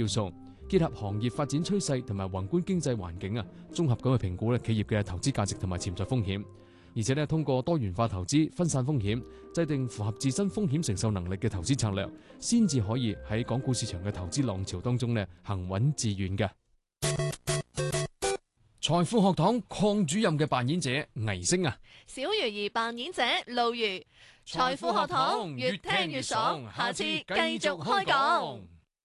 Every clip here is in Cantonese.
素，結合行業發展趨勢同埋宏觀經濟環境綜合咁去評估企業嘅投資價值同埋潛在風險，而且通過多元化投資分散風險，制定符合自身風險承受能力嘅投資策略，先至可以喺港股市場嘅投資浪潮當中行穩致遠嘅。財富學堂鄺主任嘅扮演者倪星小魚兒扮演者路如。財富學堂越聽越爽，下次繼續開講。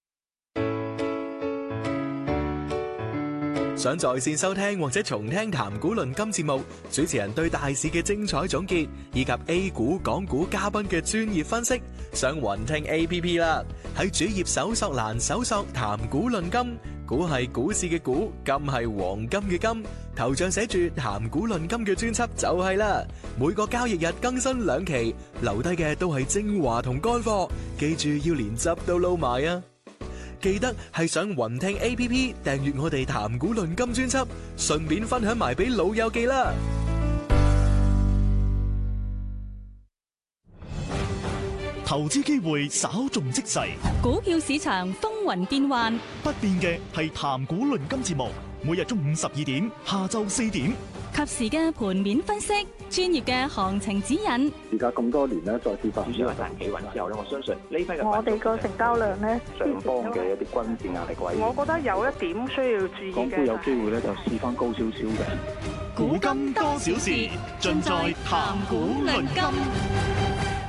想在線收聽或者重聽談股論金節目，主持人對大市嘅精彩總結，以及 A 股、港股嘉賓嘅專業分析，上雲聽 APP 啦。喺主頁搜索欄搜索談股論金，股係股市嘅股，金係黃金嘅金，頭像寫住談股論金嘅專輯就係啦。每個交易日更新2期，留低嘅都係精華同乾貨，記住要連汁都撈埋啊！記得係上雲聽 APP 訂閱我哋談股論金專輯，順便分享埋俾老友記啦。 投資機會稍縱即逝， 股票市場風雲變幻， 不變嘅係談股論金節目，每日中午12點，下晝4點， 及時嘅盤面分析，專業嘅行情指引。 而家咁多年咧，再次發展彈企穩之後咧，我相信呢批嘅我哋個成交量咧， 上方嘅一啲均線壓力位， 我覺得有一點需要注意嘅。 港股有機會咧就試翻高少少嘅。 古今多少事，盡在談股論金。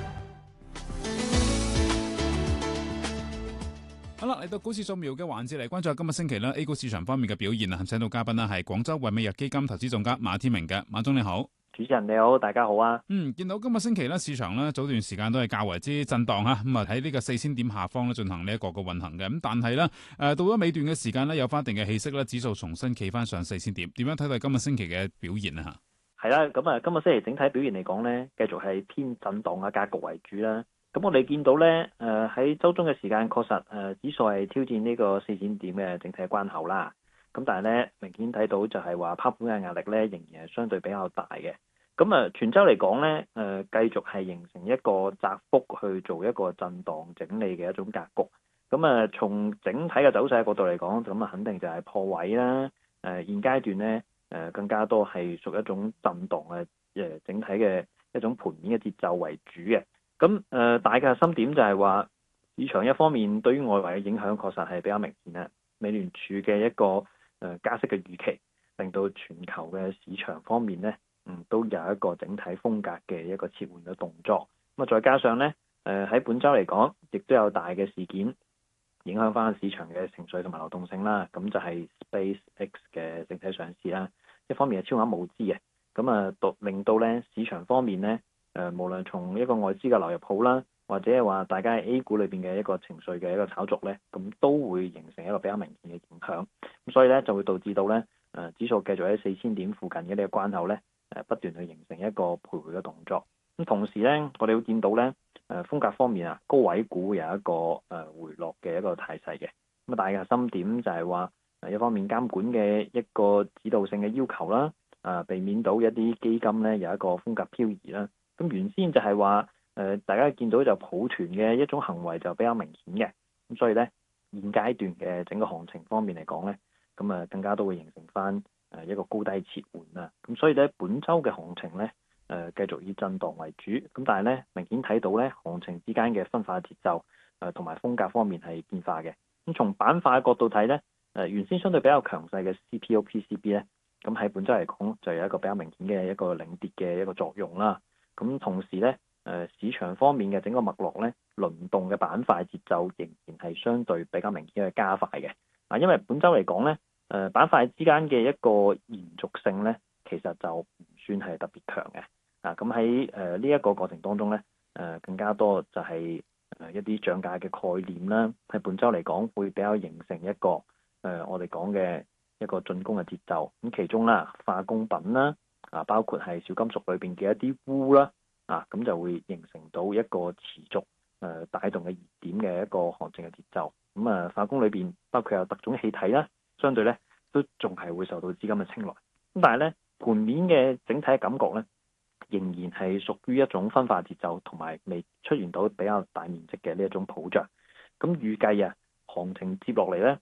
好啦，嚟到股市掃描嘅環節嚟關注下今日星期 A 股市場方面嘅表現啊！請到嘉賓啦，係廣州惠美藥基金投資總監馬天明嘅。馬總你好。 主持人你好，大家好啊！ 見到今日星期市場早段時間都係較為之震盪吓，咁啊喺呢個4000點下方進行呢一個嘅運行嘅，咁但係到咗尾段嘅時間有翻一定嘅氣息指數重新企翻上4000點，點樣睇到今日星期嘅表現啊？ 係啦，咁啊，今日星期整體表現嚟講呢，繼續係偏震盪嘅格局為主啦。咁我哋見到呢，喺周中嘅時間確實指數係挑戰呢個4000點嘅整體關口啦。咁但係呢，明顯睇到就係話拋盤嘅壓力呢，仍然係相對比較大嘅。咁全周嚟講呢，繼續係形成一個窄幅去做一個震盪整理嘅一種格局。咁從整體嘅走勢角度嚟講，咁肯定就係破位啦。現階段呢，更加多係屬一種震盪嘅整體嘅一種盤面嘅節奏為主嘅。咁大嘅核心點就係話，市場一方面對於外圍嘅影響確實係比較明顯啦。美聯儲嘅一個加息嘅預期，令到全球嘅市場方面呢，都有一個整體風格嘅一個切換嘅動作。咁再加上呢，喺本週嚟講，亦都有大嘅事件影響翻市場嘅情緒同埋流動性啦。咁就係 SpaceX 嘅整體上市啦。一方面係超額募資嘅，咁令到呢市場方面呢，無論從一個外資嘅流入好啦，或者係話大家喺 A 股裏邊嘅一個情緒嘅一個炒作呢，咁都會形成一個比較明顯嘅影響。咁所以呢，就會導致到呢指數繼續喺4000點附近嘅呢個關口呢，不斷去形成一個徘徊嘅動作。咁同時呢，我哋會見到呢風格方面高位股有一個回落嘅一個態勢嘅。咁大嘅核心點就係話一方面監管嘅一個指導性嘅要求啦，避免到一啲基金呢有一個風格漂移啦。咁原先就係話大家見到就抱團嘅一種行為就比較明顯嘅。咁所以呢，現階段嘅整個行情方面嚟講呢，咁更加都會形成翻一個高低切換啦。咁所以呢，本週嘅行情呢，繼續以震盪為主。咁但係呢，明顯睇到呢行情之間嘅分化節奏同埋風格方面係變化嘅。咁從板塊嘅角度睇呢，原先相對比較強勢嘅 CPO、PCB 呢，咁喺本週嚟講就有一個比較明顯嘅一個領跌嘅一個作用啦。咁同時呢，市場方面嘅整個脈絡呢，輪動嘅板塊節奏仍然係相對比較明顯嘅加快嘅。因為本週嚟講呢，板塊之間嘅一個延續性呢，其實就唔算係特別強嘅。咁喺呢一個過程當中呢，更加多就係一啲漲價嘅概念啦。喺本週嚟講，會比較形成一個我哋講嘅一個進攻嘅節奏。咁其中啦，化工品啦，包括係小金屬裏邊嘅一啲鎢啦，咁就會形成到一個持續帶動嘅熱點嘅一個行情嘅節奏。咁化工裏邊包括有特種氣體啦，相對咧都仲係會受到資金嘅青睞。咁但係咧盤面嘅整體感覺咧，仍然係屬於一種分化節奏，同埋未出現到比較大面積嘅呢一種普漲。咁預計行情接落嚟咧，